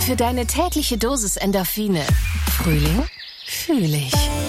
Für deine tägliche Dosis Endorphine. Frühling fühle ich.